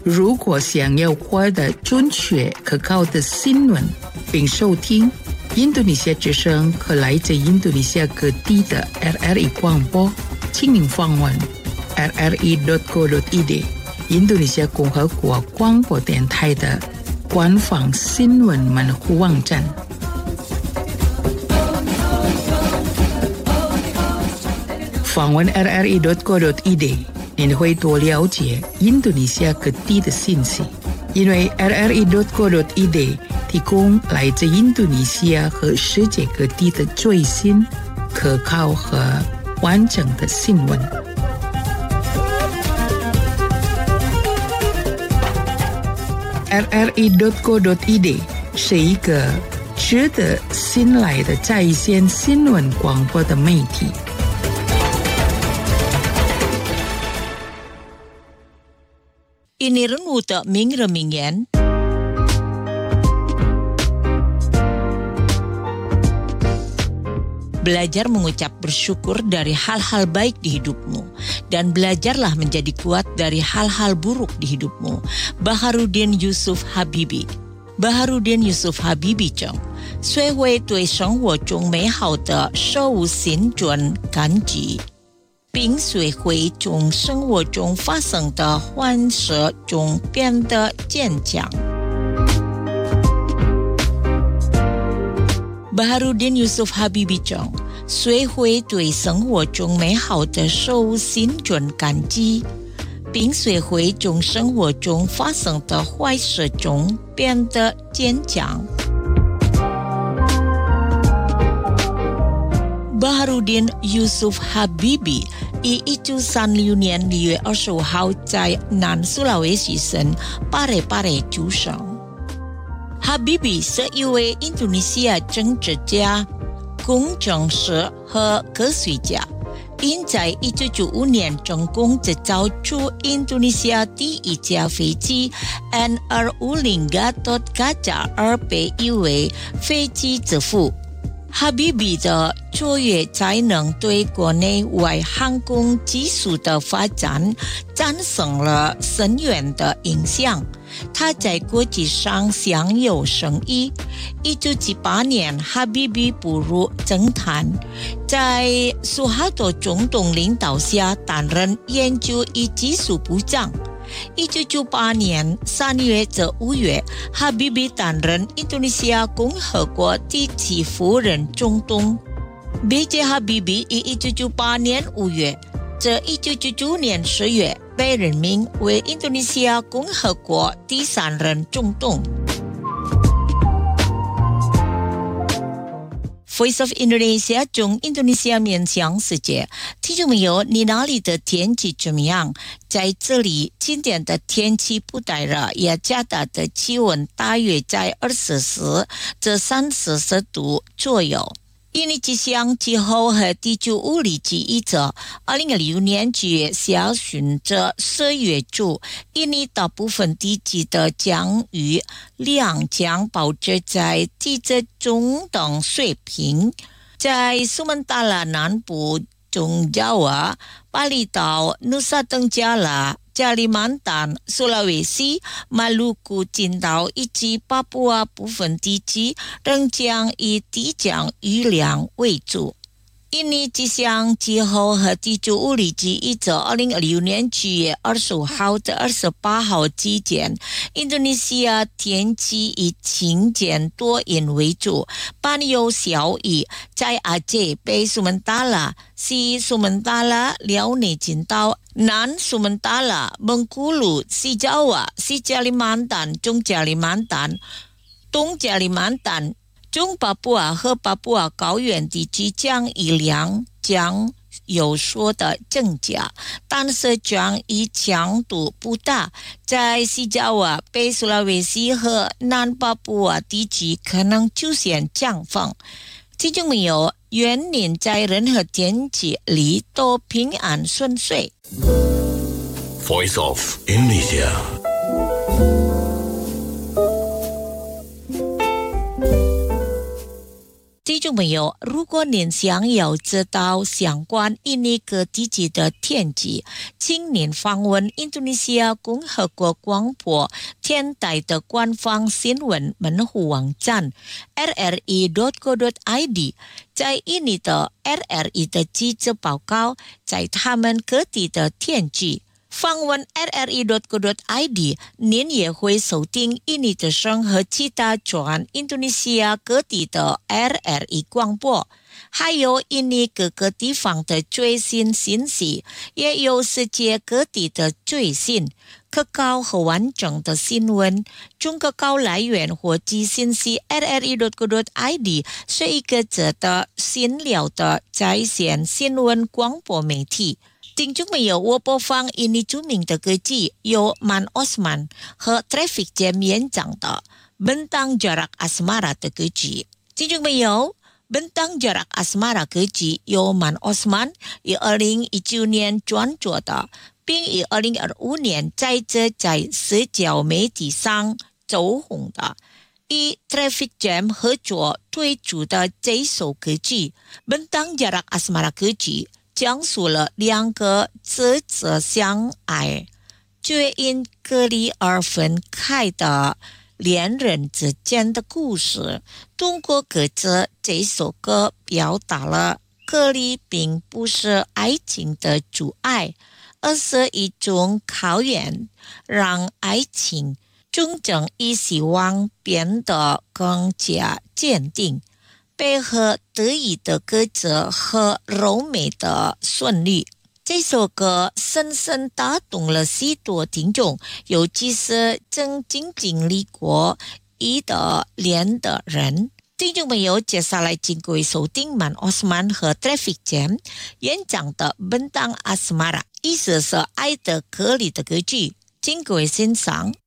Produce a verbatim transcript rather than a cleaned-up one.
如果想要获得准确可靠的新闻并收听印度尼西亚之声和来自印度尼西亚各地的 R R I 广播，请您访问 r r i dot co dot i d 印度尼西亚共和国广播电台的官方新闻门户网站。访问 r r i dot co dot i d 您会多了解印度尼西亚各地的信息，因为 r r i dot co dot i d 提供来自印度尼西亚和世界各地的最新、可靠和完整的新闻。r r i dot co dot i d 是一个值得信赖的在线新闻广播的媒体。 Ini renungan的名人名言。Belajar mengucap bersyukur dari hal-hal baik di hidupmu dan belajarlah menjadi kuat dari hal-hal buruk di hidupmu. Baharudin Yusuf Habibie。Baharudin Yusuf Habibie 讲，学会对生活中美好的事物心存感激，并学会从生活中发生的欢乐中变得坚强。Baharudin Yusuf Habibie 讲，学会对生活中美好的事物心存感激，并学会从生活中发生的坏事中变得坚强。Baharudin Yusuf Habibie以一九三六年六月二十五号在南苏拉威西省巴雷巴雷出生。Habibie 是一位印度尼西亚政治家、工程师和科学家，因在一九九五年成功制造出印度尼西亚第一架飞机 N 二五零 Gatot Kaca 而被誉为飞机之父。Habibie 的卓越才能对国内外航空技术的发展产生了深远的影响。他在国际上享有盛誉。一九七八年 Habibie 步入政坛，在苏哈多总统领导下担任研究与技术部长。一九九八年三月至五月 Habibie 担任印度尼西亚共和国第七夫人总统。B J Habibie 于一九九八年五月至一九九九年十月被任命为印度尼西亚共和国第三任总统。Voice of Indonesia 从印度尼西亚面向世界，听众朋友，你那里的天气怎么样？在这里，今天的天气不太热，也加大的气温大约在二十四至三十四度左右。印尼气象气候和地球物理局预测，二零二六年九月下旬至十月初，印尼大部分地区的降雨量将保持在低至中等水平。在苏门答腊南部、中爪哇、巴厘岛、努沙登加拉、加里曼丹、苏拉威西、马鲁库群岛以及巴布亚部分地区仍将以低降雨量为主。印尼气象气候和地球物理局预测，二零二六年九月二十五号至二十八号之间，印度尼西亚天气以晴间多云为主，伴有小雨。在阿杰北苏门答腊、西苏门答腊、辽宁群岛、南苏门答腊、蒙古鲁、西爪哇、西加里曼丹、中加里曼丹、东加里曼丹、中巴布亚和巴布亚高原地区降雨量将有所的增加，但是降雨强度不大。在西爪哇、北苏拉威西和南巴布亚地区可能出现降风。听众朋友，愿您在任何天气里都平安顺遂。 Voice of Indonesia。 听众朋友，如果您想要知道相关印尼各地区的天气，请您访问印度尼西亚共和国广播电台的官方新闻门户网站 r r i dot co dot i d， 在印尼的 R R I 的记者报告在他们各地的天气。访问 r r i dot co dot i d， 您也会收听印尼之声和其他全印度尼西亚各地的 R R I 广播，还有印尼各个地方的最新信息，也有世界各地的最新、可靠和完整的新闻。中可靠来源或其信息 r r i dot co dot i d 是一个值得信赖的在线新闻广播媒体。听众朋友，我播放印尼著名的歌曲由Man Osman 和 Traffic Jam 演唱的 Bentang Jarak Asmara 的歌曲。听众朋友， Bentang Jarak Asmara 歌曲由 Man Osman 以二零一九年创作的，并以二零二五年在这在社交媒体上走红的。以 Traffic Jam 合作推出的这首歌曲 Bentang Jarak Asmara 歌曲讲述了两个啧啧相爱却因隔离而分开的恋人之间的故事。通过歌词，这首歌表达了隔离并不是爱情的阻碍，而是一种考验，让爱情真正与希望变得更加坚定。配合得意的歌词和柔美的旋律，这首歌深深打动了许多听众，尤其是曾经经历过异地恋的人。听众朋友，接下来请各位收听 Man Osman 和 Traffic Jam 演唱的 Bentang Asmara， 意思是爱的隔离的歌曲，请各位欣赏。